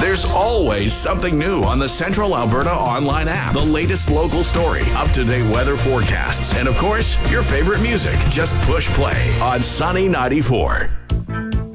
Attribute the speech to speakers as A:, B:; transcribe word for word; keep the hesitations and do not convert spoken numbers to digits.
A: There's always something new on the Central Alberta online app. The latest local story, up-to-date weather forecasts, and of course, your favorite music. Just push play on Sunny ninety-four.